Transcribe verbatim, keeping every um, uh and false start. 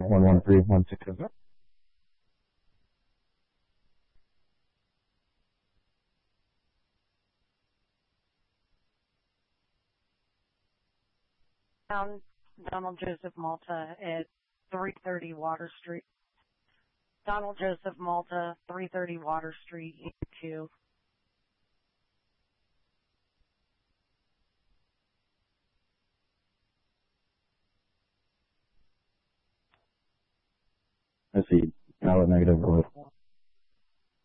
one one three one six zero. Down Donald Joseph Malta at three thirty Water Street. Donald Joseph Malta, three thirty Water Street, E two. I see. Valid negative.